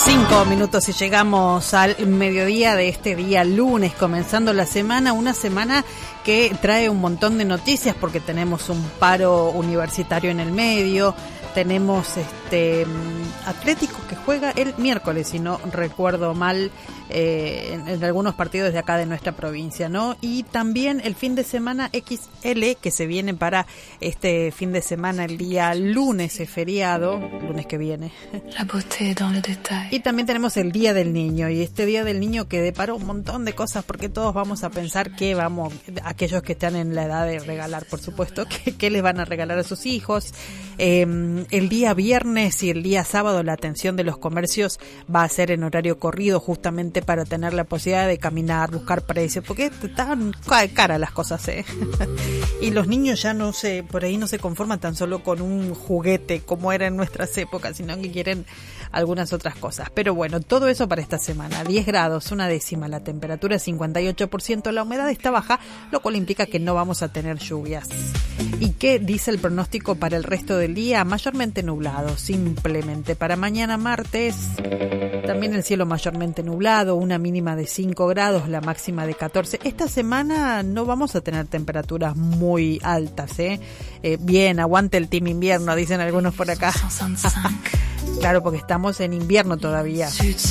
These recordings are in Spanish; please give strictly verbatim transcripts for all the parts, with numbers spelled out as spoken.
Cinco minutos y llegamos al mediodía de este día lunes, comenzando la semana, una semana que trae un montón de noticias porque tenemos un paro universitario en el medio, tenemos este Atlético que juega el miércoles, si no recuerdo mal, eh, en, en algunos partidos de acá de nuestra provincia, ¿no? Y también el fin de semana equis ele que se viene para este fin de semana, el día lunes, es feriado, lunes que viene. La beauté dans le détail. Y también tenemos el Día del Niño, y este Día del Niño que deparó un montón de cosas, porque todos vamos a pensar que vamos, aquellos que están en la edad de regalar, por supuesto, que, que les van a regalar a sus hijos. Eh, el día viernes y el día sábado la atención de los comercios va a ser en horario corrido, justamente para tener la posibilidad de caminar, buscar precios, porque están caras las cosas, ¿eh? Y los niños ya no se, por ahí no se conforman tan solo con un juguete como era en nuestras épocas, sino que quieren algunas otras cosas. Pero bueno, todo eso para esta semana. diez grados, una décima, la temperatura cincuenta y ocho por ciento, la humedad está baja, lo cual implica que no vamos a tener lluvias. ¿Y qué dice el pronóstico para el resto del día? Mayormente nublado, simplemente. Para mañana martes, también el cielo mayormente nublado, una mínima de cinco grados, la máxima de catorce. Esta semana no vamos a tener temperaturas muy altas, ¿eh? Eh, bien, aguante el team invierno, dicen algunos por acá. Claro, porque estamos en invierno todavía.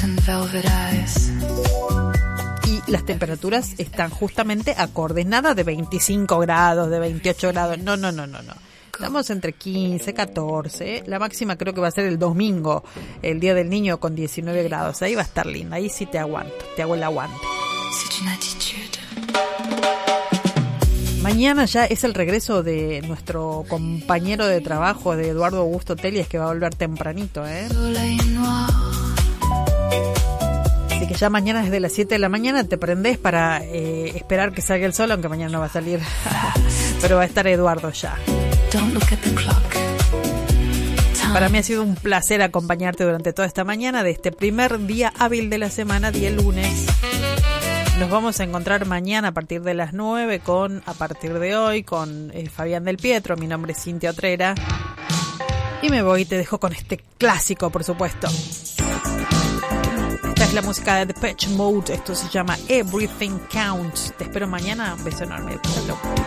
Y las temperaturas están justamente acordes, nada de veinticinco grados, de veintiocho grados, no, no, no, no, no. Estamos entre quince, catorce, la máxima creo que va a ser el domingo, el Día del Niño con diecinueve grados, ahí va a estar linda, ahí sí te aguanto, te hago el aguante. Mañana ya es el regreso de nuestro compañero de trabajo, de Eduardo Augusto Telias, que va a volver tempranito, ¿eh? Así que ya mañana desde las siete de la mañana te prendés para eh, esperar que salga el sol, aunque mañana no va a salir, pero va a estar Eduardo ya. Para mí ha sido un placer acompañarte durante toda esta mañana de este primer día hábil de la semana, día lunes. Nos vamos a encontrar mañana a partir de las nueve con, a partir de hoy, con eh, Fabián Del Pietro. Mi nombre es Cintia Otrera. Y me voy y te dejo con este clásico, por supuesto. Esta es la música de Depeche Mode. Esto se llama Everything Counts. Te espero mañana. Un beso enorme. Hasta luego.